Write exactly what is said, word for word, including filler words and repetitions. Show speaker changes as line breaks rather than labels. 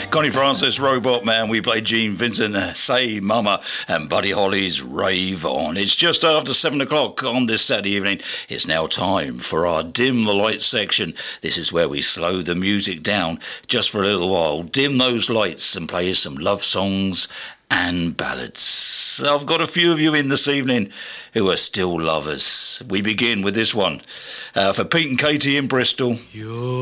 Connie Francis, Robot Man. We played Gene Vincent, uh, Say Mama, and Buddy Holly's Rave On. It's just after seven o'clock on this Saturday evening. It's now time for our Dim the Lights section. This is where we slow the music down just for a little while, dim those lights and play some love songs and ballads. I've got a few of you in this evening who are still lovers. We begin with this one uh, for Pete and Katie in Bristol. You're